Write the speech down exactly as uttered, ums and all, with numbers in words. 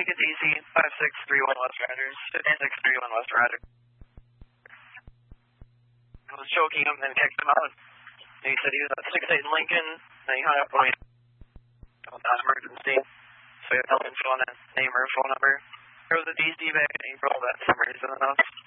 Lincoln D C, five six three one West Riders, fifteen six three one West Riders. I was choking him, then kicked him out. And he said he was at six eight in Lincoln, then he hung up on me. Called that emergency. So he had no info on that name or phone number. There was a D C bag in April that for some reason enough.